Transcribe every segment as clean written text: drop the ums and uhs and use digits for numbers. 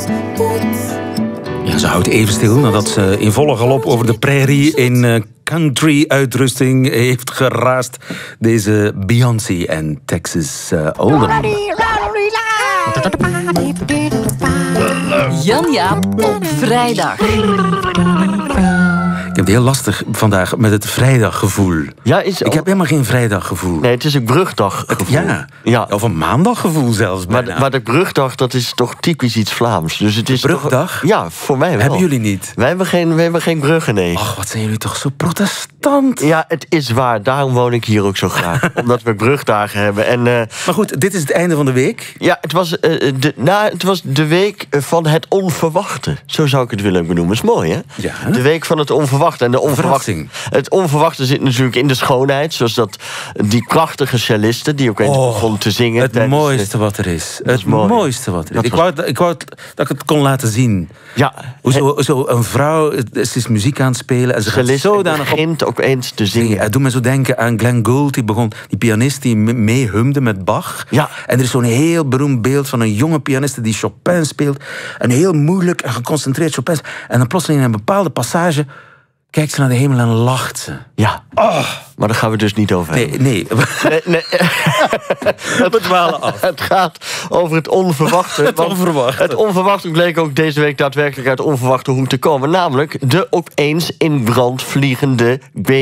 Ja, ze houdt even stil nadat ze in volle galop over de prairie in country-uitrusting heeft geraast. Deze Beyoncé en Texas Hold'em. Jan-Jaap op vrijdag. Ik heb het heel lastig vandaag met het vrijdaggevoel. Ja, Ik heb helemaal geen vrijdaggevoel. Nee, het is een brugdaggevoel. Ja, of een maandaggevoel zelfs bijna. Maar de brugdag, dat is toch typisch iets Vlaams. Dus het is brugdag? Ja, voor mij wel. Hebben jullie niet? Wij hebben geen bruggen, nee. Ach, wat zijn jullie toch zo protestant. Ja, het is waar. Daarom woon ik hier ook zo graag. Omdat we brugdagen hebben. En, maar goed, dit is het einde van de week. Ja, het was de week van het onverwachte. Zo zou ik het willen benoemen. Is mooi, hè? Ja. De week van het onverwachte. En het onverwachte zit natuurlijk in de schoonheid. Zoals die prachtige celliste die ook eens begon te zingen. Het mooiste wat er is. Het mooiste wat er is. Ik wou dat ik het kon laten zien. Ja. Zo een vrouw, ze is muziek aan het spelen. En ze gaat zodanig begint ook eens te zingen. Het doet me zo denken aan Glenn Gould. Die pianist die meehumde met Bach. Ja. En er is zo'n heel beroemd beeld van een jonge pianiste die Chopin speelt. Een heel moeilijk en geconcentreerd Chopin. En dan plotseling in een bepaalde passage kijkt ze naar de hemel en lacht ze. Ja. Oh. Maar daar gaan we dus niet over hebben. Nee. We dwalen af. Het gaat over het onverwachte. Het onverwachte bleek ook deze week daadwerkelijk uit onverwachte hoek te komen. Namelijk de opeens in brand vliegende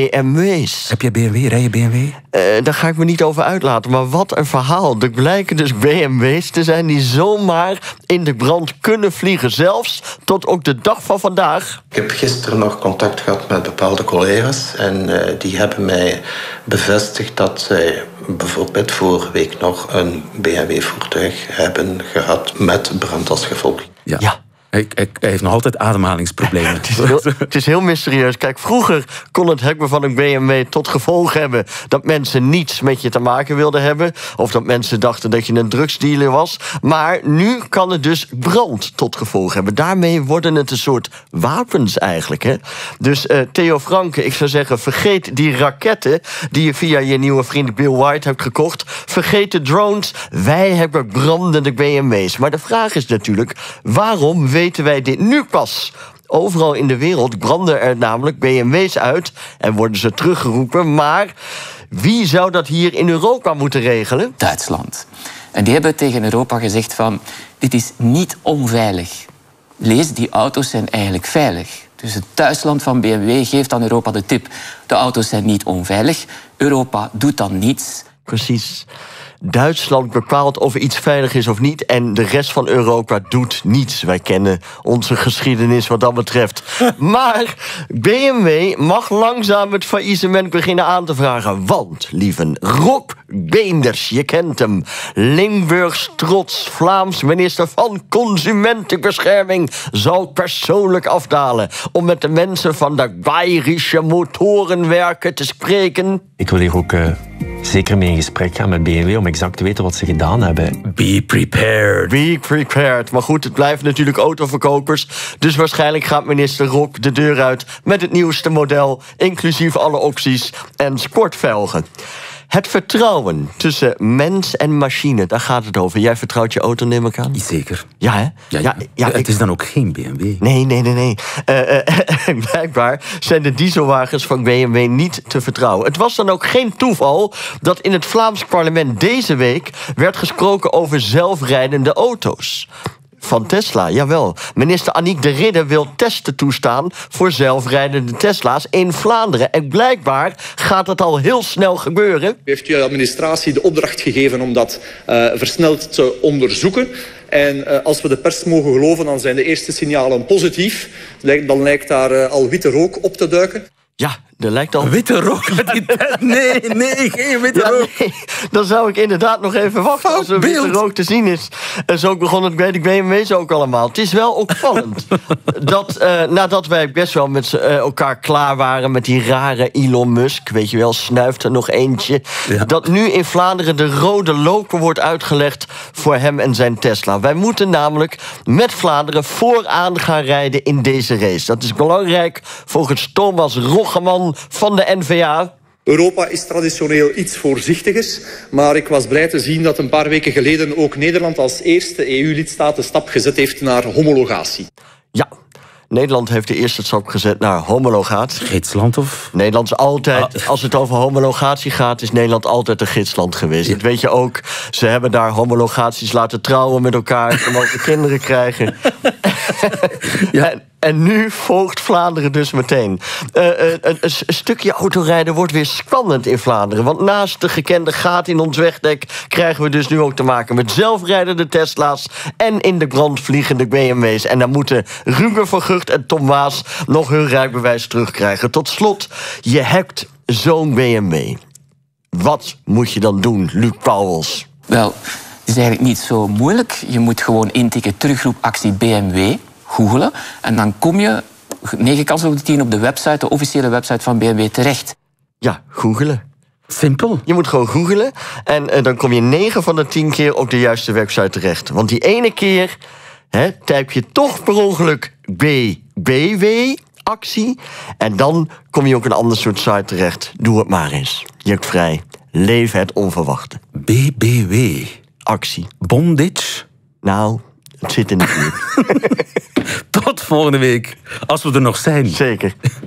BMW's. Heb jij BMW? Rij je BMW? Daar ga ik me niet over uitlaten. Maar wat een verhaal. Er blijken dus BMW's te zijn die zomaar in de brand kunnen vliegen. Zelfs tot ook de dag van vandaag. Ik heb gisteren nog contact gehad met bepaalde collega's. En die hebben mij bevestigd dat zij bijvoorbeeld vorige week nog een BMW-voertuig hebben gehad met brand als gevolg. Ja. Hij heeft nog altijd ademhalingsproblemen. Het is heel mysterieus. Kijk, vroeger kon het hebben van een BMW tot gevolg hebben dat mensen niets met je te maken wilden hebben. Of dat mensen dachten dat je een drugsdealer was. Maar nu kan het dus brand tot gevolg hebben. Daarmee worden het een soort wapens eigenlijk. Hè? Dus Theo Franke, ik zou zeggen, vergeet die raketten die je via je nieuwe vriend Bill White hebt gekocht. Vergeet de drones. Wij hebben brandende BMW's. Maar de vraag is natuurlijk, waarom weten wij dit nu pas? Overal in de wereld branden er namelijk BMW's uit en worden ze teruggeroepen. Maar wie zou dat hier in Europa moeten regelen? Duitsland. En die hebben tegen Europa gezegd van, dit is niet onveilig. Lees, die auto's zijn eigenlijk veilig. Dus het thuisland van BMW geeft aan Europa de tip. De auto's zijn niet onveilig. Europa doet dan niets. Precies. Duitsland bepaalt of iets veilig is of niet en de rest van Europa doet niets. Wij kennen onze geschiedenis wat dat betreft. Maar BMW mag langzaam het faillissement beginnen aan te vragen. Want, lieven, Rob Beenders, je kent hem. Limburgs trots, Vlaams minister van Consumentenbescherming, zal persoonlijk afdalen om met de mensen van de Bayerische Motorenwerken te spreken. Ik wil hier ook zeker mee in gesprek gaan met BMW om exact te weten wat ze gedaan hebben. Be prepared. Be prepared. Maar goed, het blijven natuurlijk autoverkopers. Dus waarschijnlijk gaat minister Rob de deur uit met het nieuwste model, inclusief alle opties en sportvelgen. Het vertrouwen tussen mens en machine, daar gaat het over. Jij vertrouwt je auto, neem ik aan? Zeker. Ja, hè? Ja, het is dan ook geen BMW. Nee. Blijkbaar zijn de dieselwagens van BMW niet te vertrouwen. Het was dan ook geen toeval dat in het Vlaams parlement deze week werd gesproken over zelfrijdende auto's. Van Tesla, jawel. Minister Annick de Ridder wil testen toestaan voor zelfrijdende Tesla's in Vlaanderen. En blijkbaar gaat het al heel snel gebeuren. U heeft uw administratie de opdracht gegeven om dat versneld te onderzoeken. En als we de pers mogen geloven, dan zijn de eerste signalen positief. Dan lijkt daar al witte rook op te duiken. Ja, er lijkt al... Witte rook met die pet? Nee, geen witte rook. Nee. Dan zou ik inderdaad nog even wachten als er witte rook te zien is. En zo begon het bij de BMW's ook allemaal. Het is wel opvallend dat nadat wij best wel met elkaar klaar waren met die rare Elon Musk, weet je wel, snuift er nog eentje, dat nu in Vlaanderen de rode loper wordt uitgelegd voor hem en zijn Tesla. Wij moeten namelijk met Vlaanderen vooraan gaan rijden in deze race. Dat is belangrijk volgens Thomas Roggeman van de N-VA. Europa is traditioneel iets voorzichtiger, maar ik was blij te zien dat een paar weken geleden ook Nederland als eerste EU-lidstaat de stap gezet heeft naar homologatie. Ja, Nederland heeft de eerste stap gezet naar homologatie. Gidsland of? Nederland is altijd, als het over homologatie gaat, is Nederland altijd een gidsland geweest. Dat weet je ook. Ze hebben daar homologaties laten trouwen met elkaar. Ze mogen kinderen krijgen. En nu volgt Vlaanderen dus meteen. Een stukje autorijden wordt weer spannend in Vlaanderen. Want naast de gekende gaten in ons wegdek krijgen we dus nu ook te maken met zelfrijdende Tesla's en in de brand vliegende BMW's. En dan moeten Ruben van Gucht en Tom Waas nog hun rijbewijs terugkrijgen. Tot slot, je hebt zo'n BMW. Wat moet je dan doen, Luc Pauwels? Wel, het is eigenlijk niet zo moeilijk. Je moet gewoon intikken terugroepactie BMW, googelen. En dan kom je 9 kansen op de 10 op de website, de officiële website van BMW terecht. Ja, googelen. Simpel. Je moet gewoon googelen en dan kom je 9 van de 10 keer op de juiste website terecht. Want die ene keer typ je toch per ongeluk BBW-actie. En dan kom je ook een ander soort site terecht. Doe het maar eens. Jukvrij. Leef het onverwachte. BBW. Actie. Bondage. Nou, het zit in de buurt. Tot volgende week. Als we er nog zijn. Zeker.